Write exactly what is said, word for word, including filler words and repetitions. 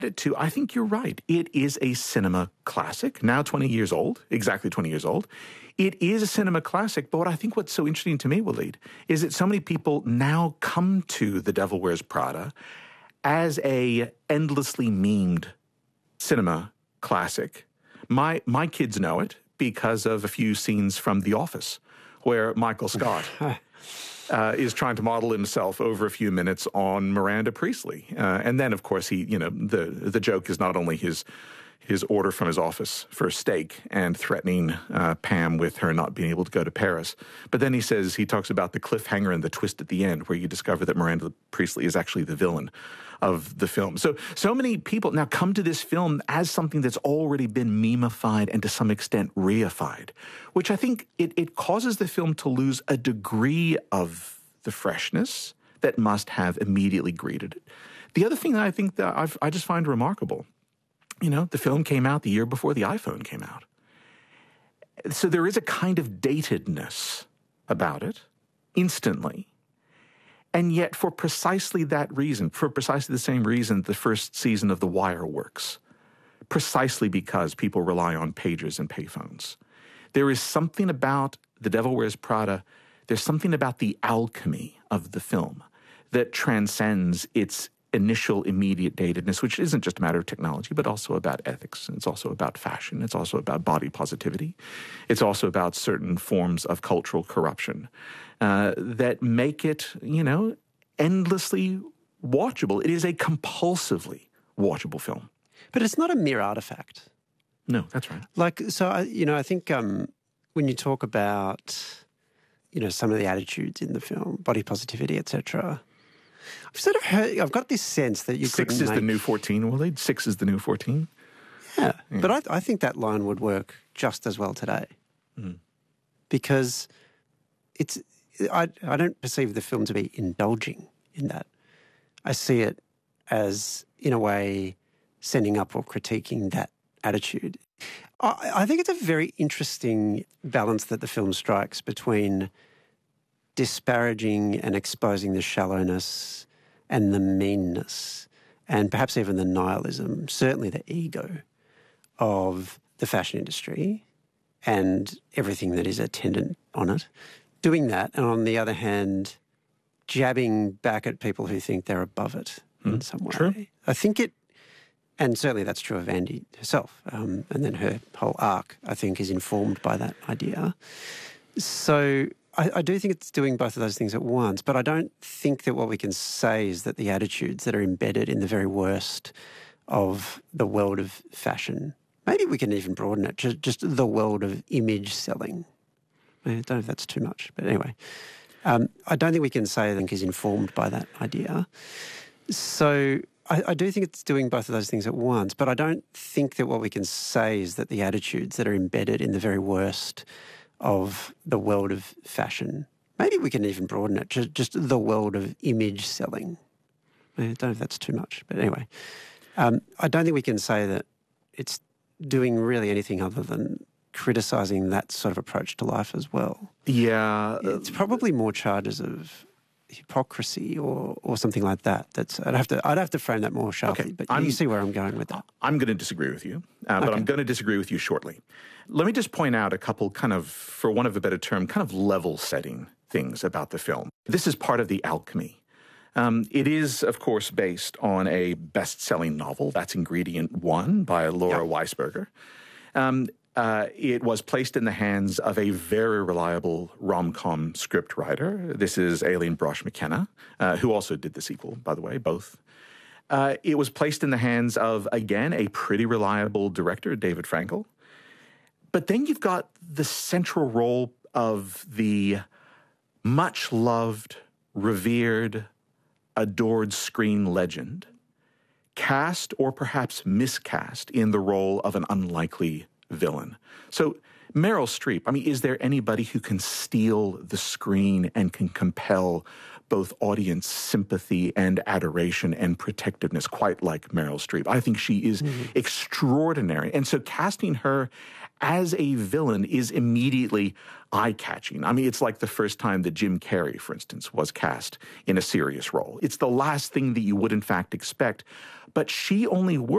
To, I think you're right. It is a cinema classic, now twenty years old, exactly twenty years old. It is a cinema classic, but what I think what's so interesting to me, Waleed, is that so many people now come to The Devil Wears Prada as a endlessly memed cinema classic. My my kids know it because of a few scenes from The Office, where Michael Scott uh, is trying to model himself over a few minutes on Miranda Priestley, uh, and then of course he, you know, the the joke is not only his his order from his office for a steak and threatening uh, Pam with her not being able to go to Paris, but then he says he talks about the cliffhanger and the twist at the end, where you discover that Miranda Priestley is actually the villain of the film. So, so many people now come to this film as something that's already been memified and to some extent reified, which I think it, it causes the film to lose a degree of the freshness that must have immediately greeted it. The other thing that I think that I've, I just find remarkable, you know, the film came out the year before the iPhone came out. So there is a kind of datedness about it instantly. And yet, for precisely that reason, for precisely the same reason the first season of The Wire works, precisely because people rely on pagers and payphones. There is something about The Devil Wears Prada, there's something about the alchemy of the film that transcends its initial immediate datedness, which isn't just a matter of technology, but also about ethics. It's also about fashion. It's also about body positivity. It's also about certain forms of cultural corruption uh, that make it, you know, endlessly watchable. It is a compulsively watchable film. But it's not a mere artifact. No, that's right. Like, so, I, you know, I think um, when you talk about, you know, some of the attitudes in the film, body positivity, et cetera, I've sort of heard, I've got this sense that you Six couldn't is make... the new fourteen, Waleed. Six is the new fourteen. Yeah, yeah. but I, I think that line would work just as well today. Mm. Because it's, I, I don't perceive the film to be indulging in that. I see it as, in a way, sending up or critiquing that attitude. I, I think it's a very interesting balance that the film strikes between disparaging and exposing the shallowness and the meanness and perhaps even the nihilism, certainly the ego of the fashion industry and everything that is attendant on it, doing that, and on the other hand, jabbing back at people who think they're above it mm, in some way. True. I think it, and certainly that's true of Andy herself, um, and then her whole arc, I think, is informed by that idea. So I, I do think it's doing both of those things at once, but I don't think that what we can say is that the attitudes that are embedded in the very worst of the world of fashion, maybe we can even broaden it, just, just the world of image selling. I don't know if that's too much, but anyway. Um, I don't think we can say I think is informed by that idea. So I, I do think it's doing both of those things at once, but I don't think that what we can say is that the attitudes that are embedded in the very worst of the world of fashion, maybe we can even broaden it, just, just the world of image selling. I don't know if that's too much, but anyway. Um, I don't think we can say that it's doing really anything other than criticising that sort of approach to life as well. Yeah. It's probably more charges of hypocrisy or, or something like that. That's I'd have to I'd have to frame that more sharply, okay, but I'm, you see where I'm going with that. I'm going to disagree with you, uh, but okay. I'm going to disagree with you shortly. Let me just point out a couple kind of, for want of a better term, kind of level-setting things about the film. This is part of the alchemy. Um, it is, of course, based on a best-selling novel. That's Ingredient One by Laura yep. Weisberger. Um, uh, it was placed in the hands of a very reliable rom-com script writer. This is Aileen Brosh McKenna, uh, who also did the sequel, by the way, both. Uh, it was placed in the hands of, again, a pretty reliable director, David Frankel. But then you've got the central role of the much-loved, revered, adored screen legend, cast or perhaps miscast in the role of an unlikely villain. So Meryl Streep, I mean, is there anybody who can steal the screen and can compel both audience sympathy and adoration and protectiveness quite like Meryl Streep? I think she is mm-hmm. extraordinary. And so casting her as a villain is immediately eye-catching. I mean, it's like the first time that Jim Carrey, for instance, was cast in a serious role. It's the last thing that you would, in fact, expect. But she only works